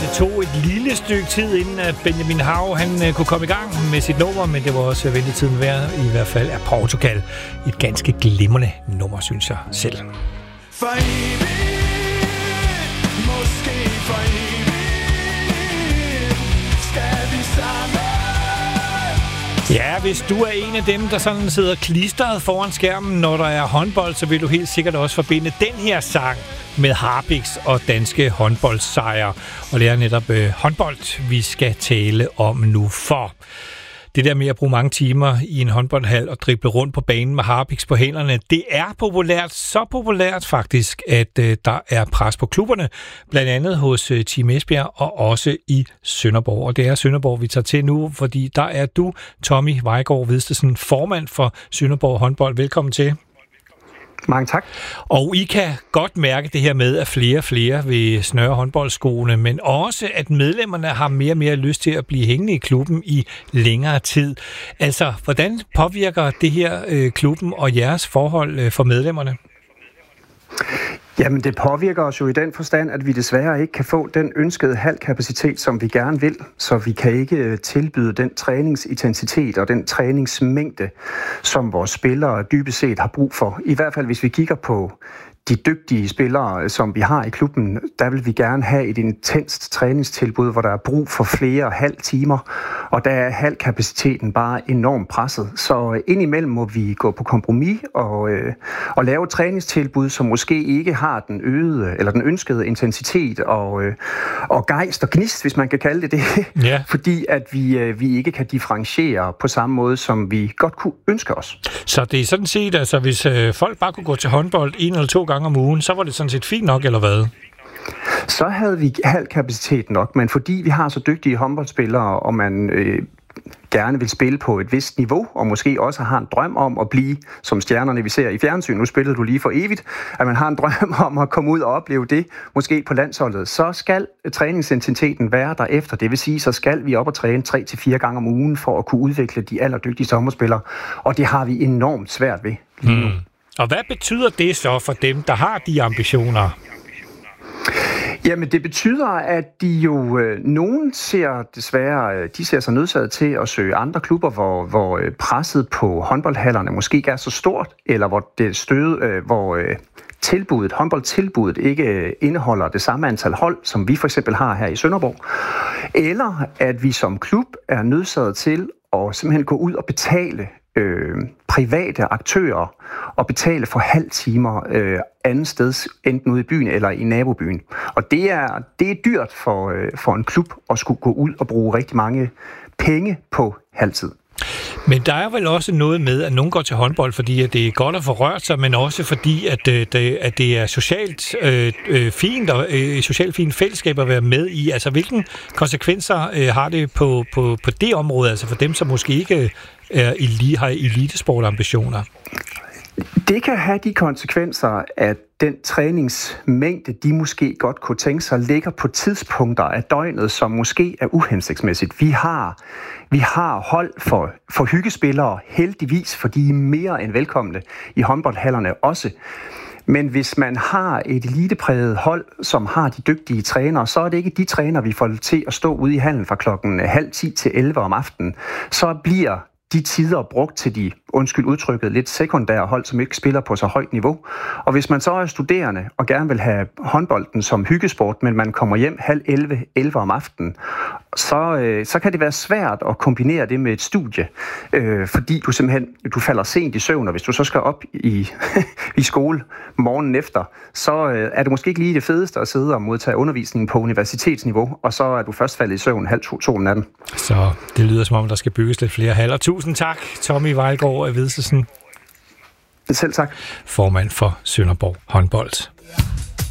det tog et lille stykke tid, inden at Benjamin Hav han kunne komme i gang med sit nummer, men det var også ventetiden værd, i hvert fald af Portugal. Et ganske glimrende nummer, synes jeg selv. For evigt, måske for evigt, skal vi sammen. Ja, hvis du er en af dem, der sådan sidder klistret foran skærmen, når der er håndbold, så vil du helt sikkert også forbinde den her sang med Harpiks og danske håndboldsejre. Og det er netop håndbold, vi skal tale om nu, for det der med at bruge mange timer i en håndboldhal og drible rundt på banen med Harpiks på hænderne, det er populært, så populært faktisk, at der er pres på klubberne, blandt andet hos Team Esbjerg og også i Sønderborg. Og det er Sønderborg, vi tager til nu, fordi der er du, Tommy Vejgaard Hvidstesen, formand for Sønderborg Håndbold. Velkommen til. Mange tak. Og I kan godt mærke det her med, at flere og flere vil snøre håndboldskoene, men også, at medlemmerne har mere og mere lyst til at blive hængende i klubben i længere tid. Altså, hvordan påvirker det her klubben og jeres forhold for medlemmerne? Jamen, det påvirker os jo i den forstand, at vi desværre ikke kan få den ønskede halkapacitet, som vi gerne vil, så vi kan ikke tilbyde den træningsintensitet og den træningsmængde, som vores spillere dybest set har brug for. I hvert fald, hvis vi kigger på de dygtige spillere, som vi har i klubben, der vil vi gerne have et intenst træningstilbud, hvor der er brug for flere halv timer, og der er halvkapaciteten bare enormt presset. Så indimellem må vi gå på kompromis og lave et træningstilbud, som måske ikke har den øgede eller den ønskede intensitet og gejst og gnist, hvis man kan kalde det det, ja. Fordi at vi ikke kan differentiere på samme måde, som vi godt kunne ønske os. Så det er sådan set, altså hvis folk bare kunne gå til håndbold 1 eller 2 gange om ugen, så var det sådan set fint nok, eller hvad? Så havde vi halv kapacitet nok, men fordi vi har så dygtige håndboldspillere, og man gerne vil spille på et vist niveau, og måske også har en drøm om at blive, som stjernerne vi ser i fjernsyn, nu spiller du lige for evigt, at man har en drøm om at komme ud og opleve det, måske på landsholdet, så skal træningsintensiteten være derefter. Det vil sige, så skal vi op og træne 3-4 gange om ugen, for at kunne udvikle de allerdygtigste håndboldspillere, og det har vi enormt svært ved lige nu. Og hvad betyder det så for dem, der har de ambitioner? Jamen, det betyder, at de jo, nogen ser desværre, de ser sig nødsaget til at søge andre klubber, hvor presset på håndboldhallerne måske ikke er så stort, eller hvor håndboldtilbuddet ikke indeholder det samme antal hold, som vi for eksempel har her i Sønderborg. Eller at vi som klub er nødsaget til at simpelthen gå ud og betale private aktører og betale for halv timer anden steds, enten ude i byen eller i nabobyen. Og det er dyrt for en klub at skulle gå ud og bruge rigtig mange penge på halvtid. Men der er vel også noget med, at nogen går til håndbold, fordi at det er godt at få rørt sig, men også fordi, at det er socialt fint og socialt fint fællesskab at være med i. Altså, hvilke konsekvenser har det på det område, altså for dem, som måske ikke har elitesportambitioner? Det kan have de konsekvenser, at den træningsmængde, de måske godt kunne tænke sig, ligger på tidspunkter af døgnet, som måske er uhensigtsmæssigt. Vi har hold for hyggespillere, heldigvis, for de er mere end velkomne i håndboldhallerne også. Men hvis man har et elitepræget hold, som har de dygtige trænere, så er det ikke de trænere, vi får til at stå ude i hallen fra klokken 9:30 til 11 om aftenen. Så bliver de tider brugt til de, undskyld udtrykket, lidt sekundære hold, som ikke spiller på så højt niveau. Og hvis man så er studerende og gerne vil have håndbolden som hyggesport, men man kommer hjem 10:30 om aftenen, så kan det være svært at kombinere det med et studie, fordi du falder sent i søvn, og hvis du så skal op i skole morgenen efter, så er det måske ikke lige det fedeste at sidde og modtage undervisning på universitetsniveau, og så er du først faldet i søvn 1:30 om natten. Så det lyder som om, der skal bygges lidt flere haller. Tusind tak, Tommy Vejgaard Hvidstesen. Selv tak. Formand for Sønderborg Håndbold.